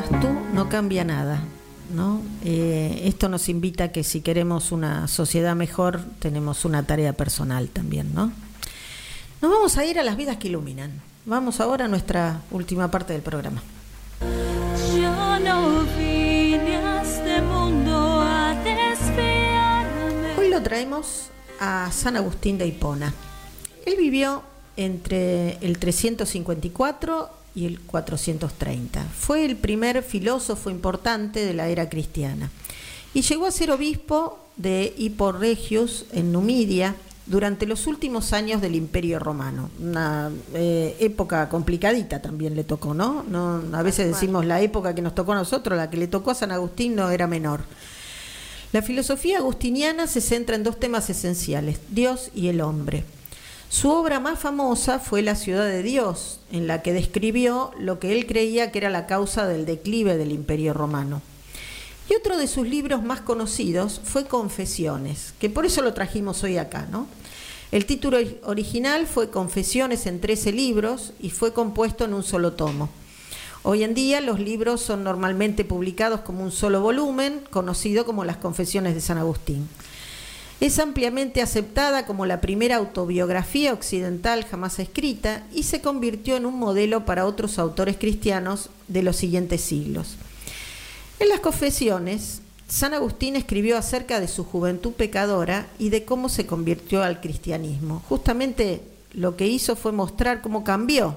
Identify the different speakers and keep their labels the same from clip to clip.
Speaker 1: hagas tú no cambia nada, ¿no? Esto nos invita a que si queremos una sociedad mejor, tenemos una tarea personal también, ¿no? Nos vamos a ir a las vidas que iluminan. Vamos ahora a nuestra última parte del programa.
Speaker 2: Yo no vine a este mundo a desviarme.
Speaker 1: Hoy lo traemos a San Agustín de Hipona. Él vivió entre el 354 y el 430. Fue el primer filósofo importante de la era cristiana y llegó a ser obispo de Hippo Regius en Numidia durante los últimos años del Imperio Romano. Una época complicadita también le tocó, ¿no? A veces decimos la época que nos tocó a nosotros, la que le tocó a San Agustín no era menor. La filosofía agustiniana se centra en dos temas esenciales: Dios y el hombre. Su obra más famosa fue La ciudad de Dios, en la que describió lo que él creía que era la causa del declive del Imperio Romano. Y otro de sus libros más conocidos fue Confesiones, que por eso lo trajimos hoy acá, ¿no? El título original fue Confesiones en 13 libros y fue compuesto en un solo tomo. Hoy en día los libros son normalmente publicados como un solo volumen, conocido como las Confesiones de San Agustín. Es ampliamente aceptada como la primera autobiografía occidental jamás escrita y se convirtió en un modelo para otros autores cristianos de los siguientes siglos. En las Confesiones, San Agustín escribió acerca de su juventud pecadora y de cómo se convirtió al cristianismo. Justamente lo que hizo fue mostrar cómo cambió.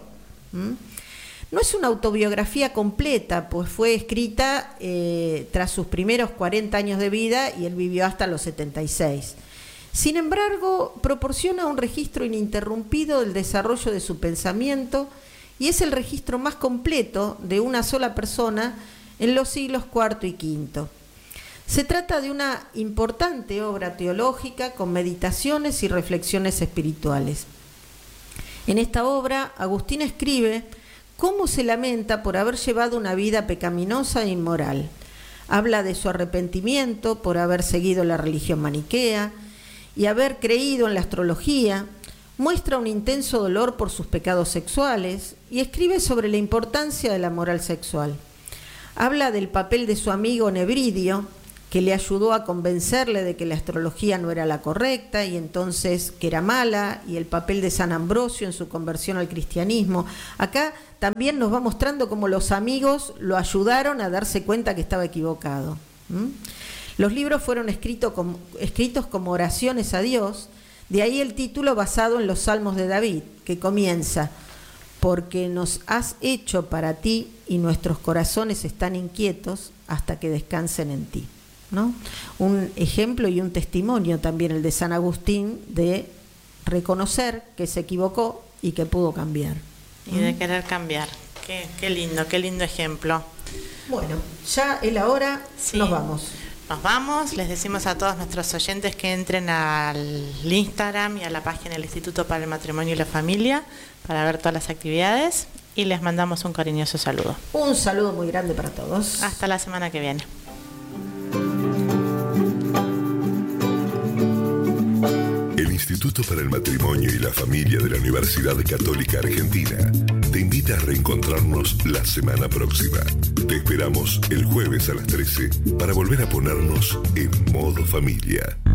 Speaker 1: No es una autobiografía completa, pues fue escrita tras sus primeros 40 años de vida y él vivió hasta los 76. Sin embargo, proporciona un registro ininterrumpido del desarrollo de su pensamiento y es el registro más completo de una sola persona en los siglos IV y V. Se trata de una importante obra teológica con meditaciones y reflexiones espirituales. En esta obra, Agustín escribe cómo se lamenta por haber llevado una vida pecaminosa e inmoral. Habla de su arrepentimiento por haber seguido la religión maniquea y haber creído en la astrología, muestra un intenso dolor por sus pecados sexuales y escribe sobre la importancia de la moral sexual. Habla del papel de su amigo Nebridio, que le ayudó a convencerle de que la astrología no era la correcta y entonces que era mala, y el papel de San Ambrosio en su conversión al cristianismo. Acá también nos va mostrando cómo los amigos lo ayudaron a darse cuenta que estaba equivocado. Los libros fueron escritos como oraciones a Dios, de ahí el título basado en los Salmos de David, que comienza: porque nos has hecho para ti y nuestros corazones están inquietos hasta que descansen en ti, ¿no? Un ejemplo y un testimonio también el de San Agustín de reconocer que se equivocó y que pudo cambiar.
Speaker 3: Y de querer cambiar. Qué lindo ejemplo.
Speaker 1: Bueno, ya es la hora, sí. Nos vamos, les decimos a todos nuestros oyentes que entren al Instagram y a la página del Instituto para el Matrimonio y la Familia para ver todas las actividades y les mandamos un cariñoso saludo. Un saludo muy grande para todos.
Speaker 3: Hasta la semana que viene.
Speaker 4: El Instituto para el Matrimonio y la Familia de la Universidad Católica Argentina te invita a reencontrarnos la semana próxima. Te esperamos el jueves a las 13 para volver a ponernos en modo familia.